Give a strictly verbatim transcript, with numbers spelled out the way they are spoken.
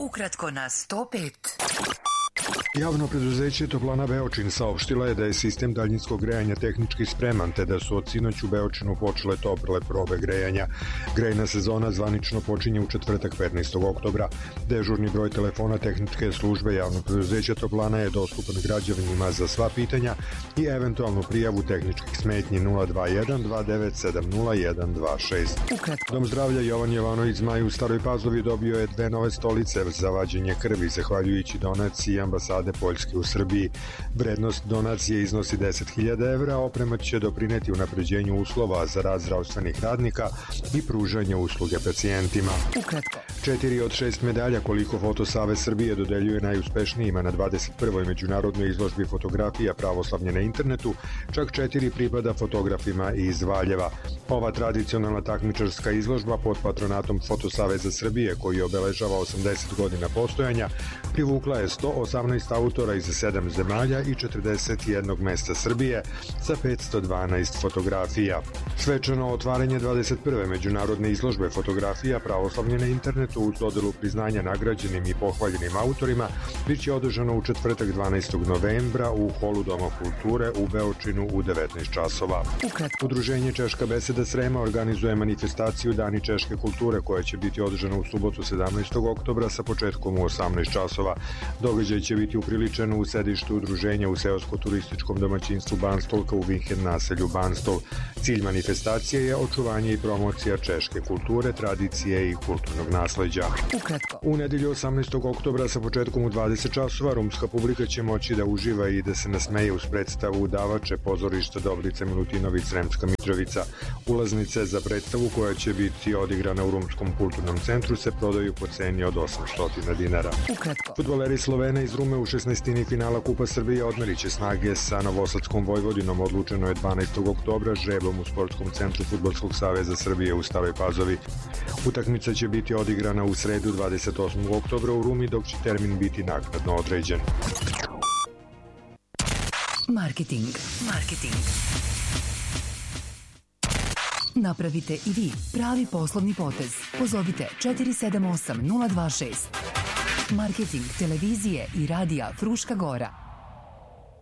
Ukratko na sto pet. Javno preduzeće Toplana Beočin saopštila je da je sistem daljinskog grejanja tehnički spreman, te da su od sinoć u Beočinu počele tople probe grejanja. Grejna sezona zvanično počinje u četvrtak petnaestog oktobra. Dežurni broj telefona tehničke službe Javnog preduzeća Toplana je dostupan građanima za sva pitanja i eventualnu prijavu tehničkih smetnji nula dva jedan dva devet sedam nula jedan dva šest. Dom zdravlja Jovan Jovanović Zmaj u Staroj Pazovi dobio je dve nove stolice za vađenje krvi, zahvaljujući donaciji ambasade Poljske u Srbiji. Vrednost donacije iznosi deset hiljada evra, oprema će doprineti unapređenju uslova za rad zdravstvenih radnika i pružanje usluge pacijentima. Ukratko. Četiri od šest medalja koliko Foto Savez Srbije dodeljuje najuspešnijima na dvadeset prvoj međunarodnoj izložbi fotografija pravoslavlje na internetu, čak četiri pripada fotografima iz Valjeva. Ova tradicionalna takmičarska izložba pod patronatom Foto Saveza Srbije, koji obeležava osamdeset godina postojanja, privukla je sto osamnaest autora iz sedam zemalja i četrdeset jednog mesta Srbije sa petsto dvanaest fotografija. Svečano otvaranje dvadeset prve međunarodne izložbe fotografija pravoslavlje na internetu uz dodelu priznanja nagrađenim i pohvaljenim autorima biće održano u četvrtak dvanaestog novembra u holu Doma kulture u Beočinu u devetnaest časova. Ukratko. Udruženje Češka beseda Srema organizuje manifestaciju Dani češke kulture koja će biti održana u subotu sedamnaestog oktobra sa početkom u osamnaest časova. Događaj će biti upriličen u sedištu udruženja u seosko-turističkom domaćinstvu Banstolka u vikend naselju Banstol. Cilj manifestacije je očuvanje i promocija češke kulture, tradicije i kulturnog nasleđa. Ukratko. U nedelju osamnaestog oktobra sa početkom u dvadeset časova rumska publika će moći da uživa i da se nasmeje uz predstavu Udavače pozorišta Dobrica Milutinović Sremska Mitrovica. Ulaznice za predstavu koja će biti odigrana u Rumskom kulturnom centru se prodaju po ceni od osamsto dinara. Ukratko. Fudbaleri Slovena iz Rume u šesnaestini finala Kupa Srbije odmerit će snage sa Novosadskom Vojvodinom. Odlučeno je dvanaestog oktobra žrebom u Sportskom centru Fudbalskog saveza Srbije u Staroj Pazovi. Utakmica će biti odigrana u sredu dvadeset osmog oktobra u Rumi, dok će termin biti naknadno određen. Marketing. Marketing. Napravite i vi pravi poslovni potez. Pozovite četiri sedam osam nula dva šest. Marketing televizije i radija Fruška Gora.